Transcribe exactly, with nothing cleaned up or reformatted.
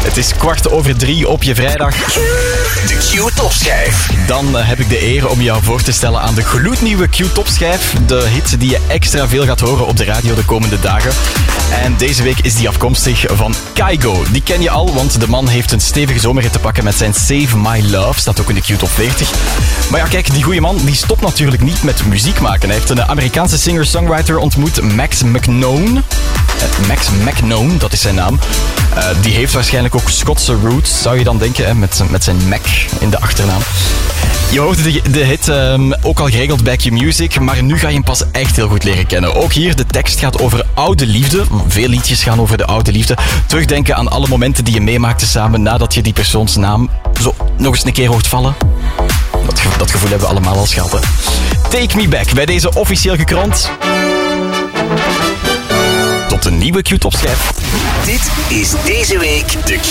Het is kwart over drie op je vrijdag. De Q-topschijf. Dan heb ik de eer om jou voor te stellen aan de gloednieuwe Q-topschijf. De hit die je extra veel gaat horen op de radio de komende dagen. En deze week is die afkomstig van Kygo. Die ken je al, want de man heeft een stevige zomerhit te pakken met zijn Save My Love. Staat ook in de Q-top veertig. Maar ja, kijk, die goede man die stopt natuurlijk niet met muziek maken. Hij heeft een Amerikaanse singer-songwriter ontmoet, Max McKnown. Max McKnown, dat is zijn naam. Uh, die heeft waarschijnlijk ook Schotse roots, zou je dan denken, hè, met, met zijn Mac in de achternaam. Je hoorde de, de hit um, ook al geregeld bij Q-Music, maar nu ga je hem pas echt heel goed leren kennen. Ook hier, de tekst gaat over oude liefde. Veel liedjes gaan over de oude liefde. Terugdenken aan alle momenten die je meemaakte samen nadat je die persoons naam zo nog eens een keer hoort vallen. Dat, ge- dat gevoel hebben we allemaal als gehad, hè. Take Me Back, bij deze officieel gekroond. Tot een nieuwe Q-topschijf. Dit is deze week de